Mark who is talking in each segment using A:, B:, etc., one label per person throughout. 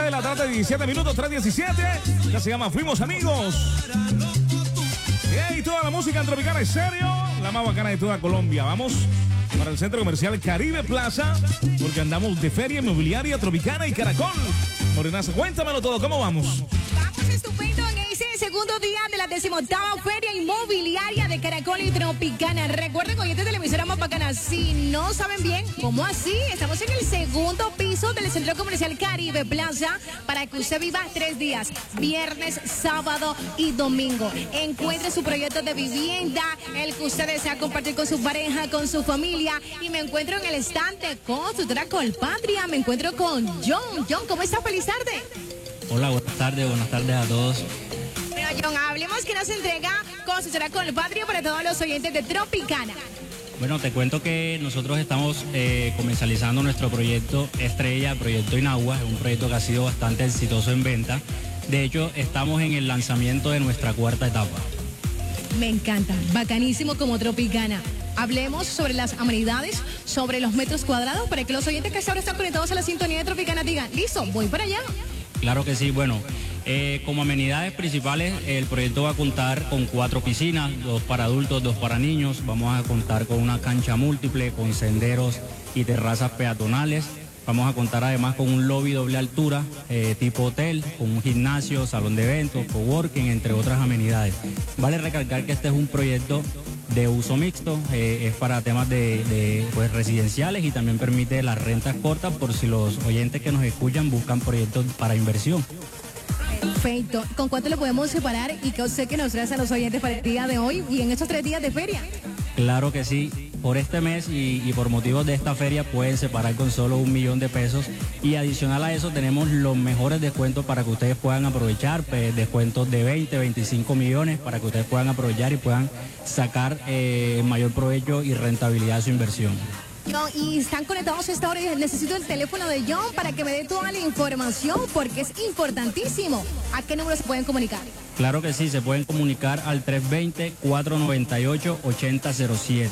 A: de la tarde, 17 minutos, 3:17. Ya se llama Fuimos Amigos. Y toda la música en Tropicana es serio, la más bacana de toda Colombia. Vamos para el Centro Comercial Caribe Plaza, porque andamos de Feria Inmobiliaria Tropicana y Caracol. Morenaza, cuéntamelo todo, ¿cómo vamos?
B: Vamos estupendo en ese segundo día de la 18ª Feria Inmobiliaria de Caracol y Tropicana. Recuerden, oyentes de la emisora más bacana, si no saben bien, ¿cómo así? Estamos en el segundo piso del Centro Comercial Caribe Plaza para que usted viva 3 días, viernes, sábado y domingo. Encuentre su proyecto de vivienda, el que usted desea compartir con su pareja, con su familia. Y me encuentro en el estante Constructora Colpatria. Me encuentro con John. John, ¿cómo está? Feliz tarde.
C: Hola, buenas tardes a todos.
B: Bueno, John, hablemos que nos entrega Constructora Colpatria para todos los oyentes de Tropicana.
C: Bueno, te cuento que nosotros estamos comercializando nuestro proyecto Estrella, Proyecto Inagua, es un proyecto que ha sido bastante exitoso en venta. De hecho, estamos en el lanzamiento de nuestra 4ª etapa.
B: Me encanta, bacanísimo como Tropicana. Hablemos sobre las amenidades, sobre los metros cuadrados, para que los oyentes que ahora están conectados a la sintonía de Tropicana digan, listo, voy para allá.
C: Claro que sí, bueno, como amenidades principales, el proyecto va a contar con 4 piscinas, 2 para adultos, 2 para niños. Vamos a contar con una cancha múltiple, con senderos y terrazas peatonales. Vamos a contar además con un lobby doble altura, tipo hotel, con un gimnasio, salón de eventos, coworking, entre otras amenidades. Vale recalcar que este es un proyecto de uso mixto, es para temas pues, residenciales y también permite las rentas cortas por si los oyentes que nos escuchan buscan proyectos para inversión.
B: Perfecto. ¿Con cuánto lo podemos separar y qué usted que nos trae a los oyentes para el día de hoy y en estos 3 días de feria?
C: Claro que sí. Por este mes y por motivos de esta feria pueden separar con solo 1 millón de pesos y adicional a eso tenemos los mejores descuentos para que ustedes puedan aprovechar, descuentos de 20, 25 millones para que ustedes puedan aprovechar y puedan sacar mayor provecho y rentabilidad de su inversión.
B: No, y están conectados a esta hora y necesito el teléfono de John para que me dé toda la información porque es importantísimo. ¿A qué número se pueden comunicar?
C: Claro que sí, se pueden comunicar al 320-498-8007.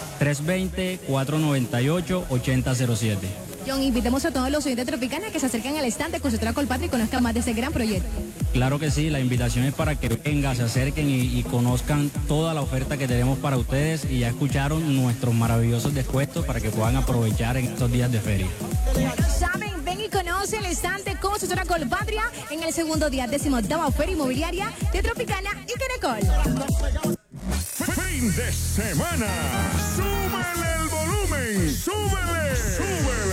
C: 320-498-8007.
B: John, invitemos a todos los oyentes de Tropicana que se acerquen al estante de Constructora Colpatria y conozcan más de ese gran proyecto.
C: Claro que sí, la invitación es para que vengan, se acerquen y conozcan toda la oferta que tenemos para ustedes y ya escucharon nuestros maravillosos descuentos para que puedan aprovechar en estos días de feria.
B: Saben, ven y conoce el estante Constructora Colpatria en el segundo día 18ª Feria Inmobiliaria de Tropicana y Caracol.
D: Fin de semana. ¡Súbele el volumen! ¡Súbele! ¡Súbele!